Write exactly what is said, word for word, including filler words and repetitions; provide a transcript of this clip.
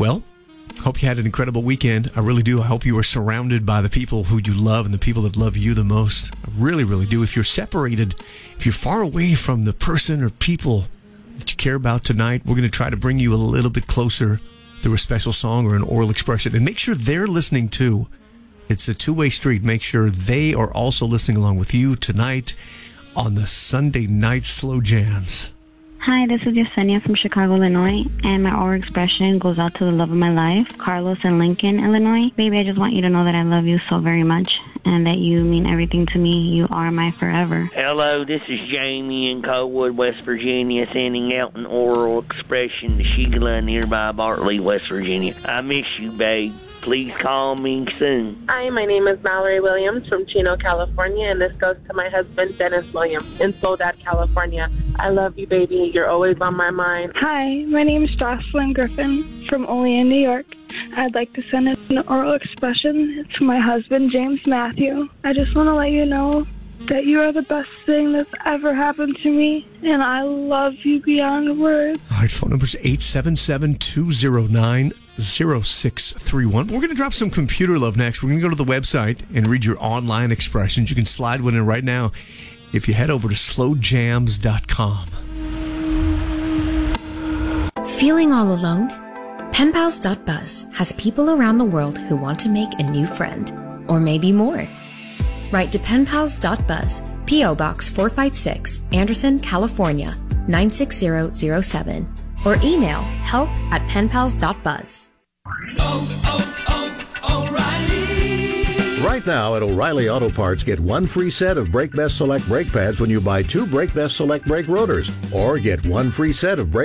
Well, hope you had an incredible weekend. I really do. I hope you were surrounded by the people who you love and the people that love you the most. I really, really do. If you're separated, if you're far away from the person or people that you care about tonight, we're going to try to bring you a little bit closer through a special song or an oral expression. And make sure they're listening too. It's a two-way street. Make sure they are also listening along with you tonight on the Sunday Night Slow Jams. Hi, this is Yesenia from Chicago, Illinois, and my oral expression goes out to the love of my life, Carlos in Lincoln, Illinois. Baby, I just want you to know that I love you so very much and that you mean everything to me. You are my forever. Hello, this is Jamie in Coldwood, West Virginia, sending out an oral expression to Sheila nearby Bartley, West Virginia. I miss you, babe. Please call me soon. Hi, my name is Mallory Williams from Chino, California, and this goes to my husband, Dennis Williams, in Soledad, California. I love you, baby. You're always on my mind. Hi, my name is Jocelyn Griffin from Olean, New York. I'd like to send an oral expression to my husband, James Matthew. I just want to let you know that you are the best thing that's ever happened to me, and I love you beyond words. All right, phone number is eight seven seven, two zero nine, zero six three one. We're going to drop some computer love next. We're going to go to the website and read your online expressions. You can slide one in right now if you head over to slow jams dot com. Feeling all alone? Pen pals dot buzz has people around the world who want to make a new friend, or maybe more. Write to pen pals dot buzz, P O Box four five six, Anderson, California, nine six zero zero seven, or email help at pen pals dot buzz. Oh, oh, oh, O'Reilly! Right now at O'Reilly Auto Parts, get one free set of Brake Best Select brake pads when you buy two Brake Best Select brake rotors, or get one free set of brake